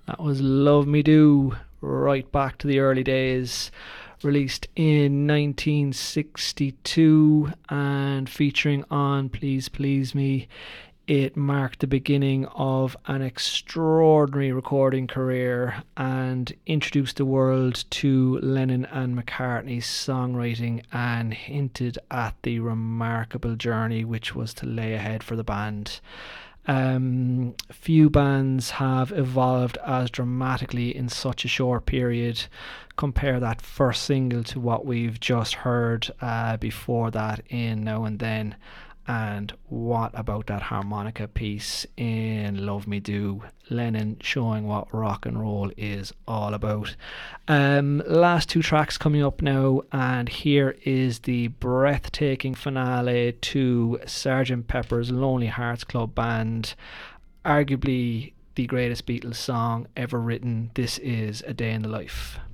That was Love Me Do, right back to the early days. Released in 1962 and featuring on Please Please Me. It marked the beginning of an extraordinary recording career and introduced the world to Lennon and McCartney's songwriting and hinted at the remarkable journey which was to lay ahead for the band. Few bands have evolved as dramatically in such a short period. Compare that first single to what we've just heard before that in Now and Then. And what about that harmonica piece in Love Me Do? Lennon showing what rock and roll is all about. Last two tracks coming up now, and here is the breathtaking finale to Sgt. Pepper's Lonely Hearts Club Band. Arguably the greatest Beatles song ever written. This is A Day in the Life.